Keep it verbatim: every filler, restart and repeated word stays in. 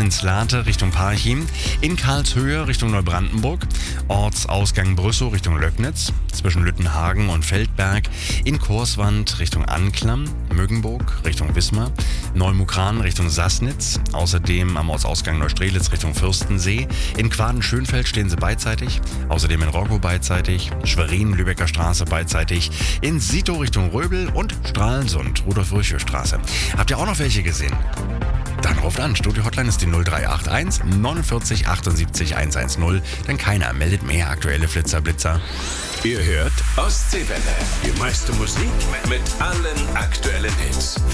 Enninslate Richtung Parchim, in Karlshöhe Richtung Neubrandenburg, Ortsausgang Brüssow Richtung Löcknitz, zwischen Lüttenhagen und Feldberg, in Korswand Richtung Anklam, Mögenburg Richtung Wismar, Neumukran Richtung Sassnitz, außerdem am Ortsausgang Neustrelitz Richtung Fürstensee, in Quaden-Schönfeld stehen sie beidseitig, außerdem in Roggow beidseitig, Schwerin, Lübecker Straße beidseitig, in Sito Richtung Röbel und Stralsund, Rudolf-Virchow-Straße. Habt ihr auch noch welche gesehen? Dann ruft an. Studio-Hotline ist die null drei acht eins neunundvierzig achtundsiebzig hundertzehn, denn keiner meldet mehr aktuelle Flitzer-Blitzer. Ihr hört Ostseewelle. Die meiste Musik mit allen aktuellen Hits.